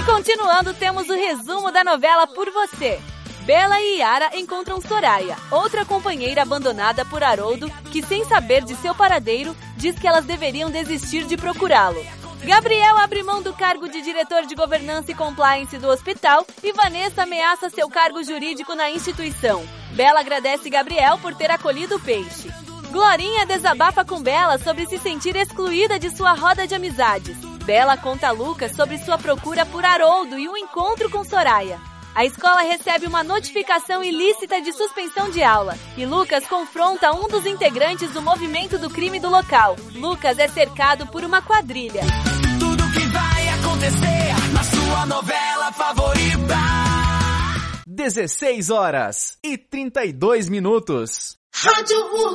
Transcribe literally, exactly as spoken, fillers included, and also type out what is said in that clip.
E continuando, temos o resumo da novela Por Você. Bela e Yara encontram Soraya, outra companheira abandonada por Haroldo, que sem saber de seu paradeiro, diz que elas deveriam desistir de procurá-lo. Gabriel abre mão do cargo de diretor de governança e compliance do hospital e Vanessa ameaça seu cargo jurídico na instituição. Bela agradece Gabriel por ter acolhido o peixe. Glorinha desabafa com Bela sobre se sentir excluída de sua roda de amizades. Bela conta a Lucas sobre sua procura por Haroldo e um encontro com Soraya. A escola recebe uma notificação ilícita de suspensão de aula e Lucas confronta um dos integrantes do movimento do crime do local. Lucas é cercado por uma quadrilha. Tudo que vai acontecer na sua novela favorita. dezesseis horas e trinta e dois minutos. Rádio